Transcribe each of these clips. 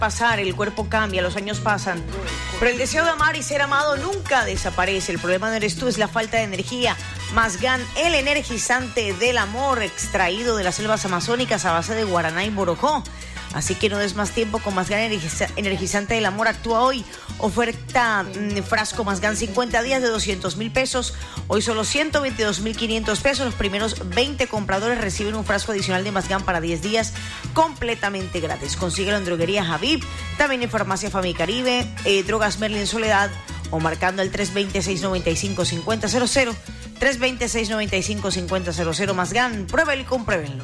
pasar, el cuerpo cambia, los años pasan, pero el deseo de amar y ser amado nunca desaparece. El problema no eres tú, es la falta de energía. Masgan, el energizante del amor, extraído de las selvas amazónicas a base de guaraná y borojó. Así que no des más tiempo con Masgan, energizante del amor. Actúa hoy. Oferta frasco Masgan 50 días de 200,000 pesos. Hoy solo 122,500 pesos. Los primeros 20 compradores reciben un frasco adicional de Masgan para 10 días completamente gratis. Consíguelo en Droguería Javib, también en Farmacia Famicaribe, Drogas Merlin Soledad, o marcando el 320-695-5000. 320-695-5000. Masgan, pruébelo y compruébenlo.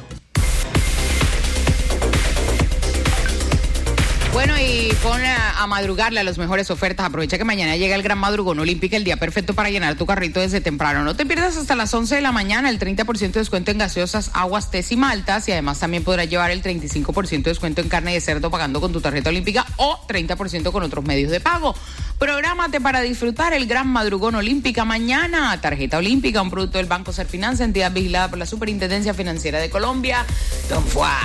Bueno, y pon a madrugarle a las mejores ofertas. Aprovecha que mañana llega el Gran Madrugón Olímpica, el día perfecto para llenar tu carrito desde temprano. No te pierdas hasta las 11 de la mañana el 30% de descuento en gaseosas, aguas, tés y maltas. Y además también podrás llevar el 35% de descuento en carne de cerdo pagando con tu tarjeta olímpica o 30% con otros medios de pago. Prográmate para disfrutar el Gran Madrugón Olímpica mañana. Tarjeta olímpica, un producto del Banco Serfinanza, entidad vigilada por la Superintendencia Financiera de Colombia. Don Fuá.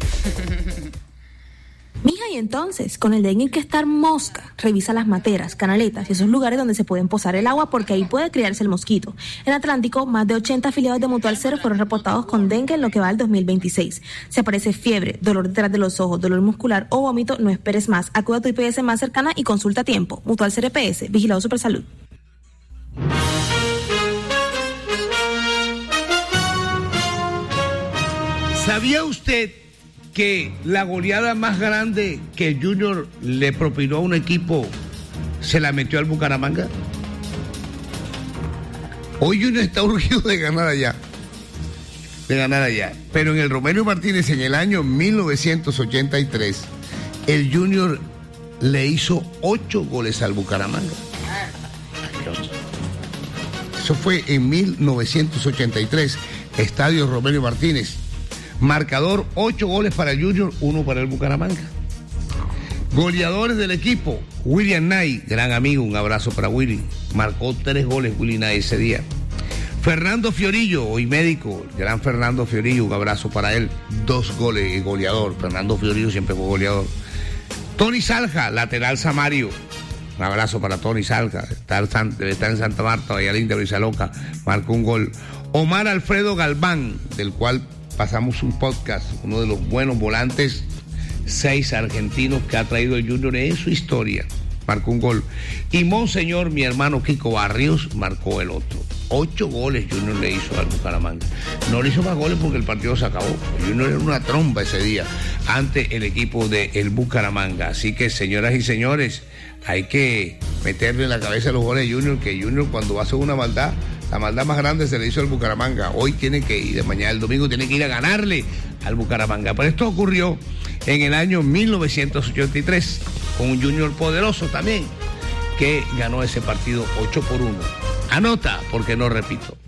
Mija, y entonces, con el dengue hay que estar mosca. Revisa las materas, canaletas y esos lugares donde se pueden posar el agua, porque ahí puede criarse el mosquito. En Atlántico, más de 80 afiliados de Mutual Cero fueron reportados con dengue en lo que va del 2026. Si aparece fiebre, dolor detrás de los ojos, dolor muscular o vómito, no esperes más. Acude a tu IPS más cercana y consulta a tiempo. Mutual Cero EPS, Vigilado Supersalud. ¿Sabía usted que la goleada más grande que el Junior le propinó a un equipo se la metió al Bucaramanga? Hoy Junior está urgido de ganar allá. Pero en el Romelio Martínez, en el año 1983, el Junior le hizo 8 goles al Bucaramanga. Eso fue en 1983, Estadio Romelio Martínez. Marcador, 8 goles para el Junior, 1 para el Bucaramanga. Goleadores del equipo, William Knight, gran amigo, un abrazo para Willy. Marcó 3 goles Willy Knight ese día. Fernando Fiorillo, hoy médico, gran Fernando Fiorillo, un abrazo para él. 2 goles, goleador. Fernando Fiorillo siempre fue goleador. Tony Salja, lateral Samario. Un abrazo para Tony Salja. Está en Santa Marta, Vallalinda, Brisaloca. Marcó un gol. Omar Alfredo Galván, del cual pasamos un podcast, uno de los buenos volantes 6 argentinos que ha traído el Junior en su historia. Marcó un gol. Y Monseñor, mi hermano Kiko Barrios, marcó el otro. 8 goles Junior le hizo al Bucaramanga. No le hizo más goles porque el partido se acabó. El Junior era una tromba ese día ante el equipo del Bucaramanga. Así que, señoras y señores, hay que meterle en la cabeza a los goles de Junior, que Junior cuando va a hacer una maldad, la maldad más grande se le hizo al Bucaramanga. Hoy tiene que ir, de mañana el domingo tiene que ir a ganarle al Bucaramanga. Pero esto ocurrió en el año 1983 con un Junior poderoso también, que ganó ese partido 8-1. Anota, porque no repito.